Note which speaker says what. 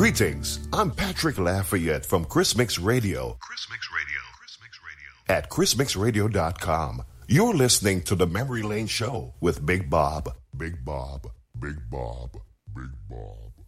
Speaker 1: Greetings, I'm Patrick Lafayette from Chris Mix Radio. At chrismixradio.com. You're listening to the Memory Lane Show with Big Bob. Big Bob. Big Bob. Big Bob.